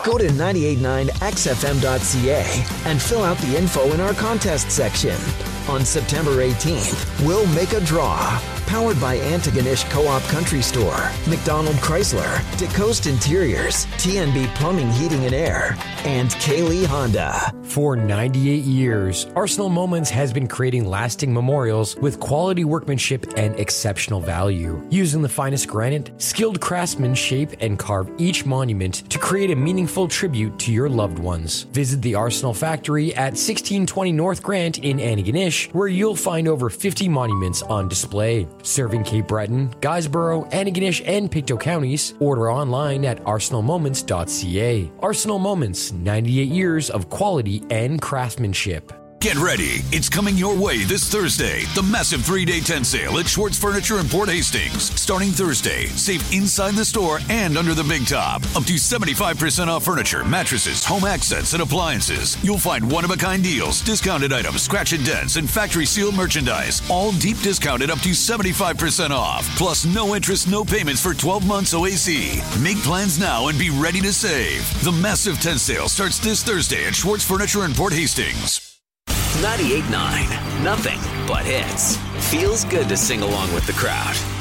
Go to 989xfm.ca and fill out the info in our contest section. On September 18th, we'll make a draw. Powered by Antigonish Co-op Country Store, McDonald Chrysler, DeCoast Interiors, TNB Plumbing, Heating and Air, and Kaylee Honda. For 98 years, Arsenal Moments has been creating lasting memorials with quality workmanship and exceptional value. Using the finest granite, skilled craftsmen shape and carve each monument to create a meaningful tribute to your loved ones. Visit the Arsenal Factory at 1620 North Grant in Antigonish, where you'll find over 50 monuments on display. Serving Cape Breton, Guysborough, Antigonish, and Pictou counties. Order online at arsenalmoments.ca. Arsenal Moments, 98 years of quality and craftsmanship. Get ready. It's coming your way this Thursday. The massive 3-day tent sale at Schwartz Furniture in Port Hastings. Starting Thursday, save inside the store and under the big top. Up to 75% off furniture, mattresses, home accents, and appliances. You'll find one-of-a-kind deals, discounted items, scratch and dents, and factory sealed merchandise. All deep discounted up to 75% off. Plus no interest, no payments for 12 months OAC. Make plans now and be ready to save. The massive tent sale starts this Thursday at Schwartz Furniture in Port Hastings. 98.9, nothing but hits. Feels good to sing along with the crowd.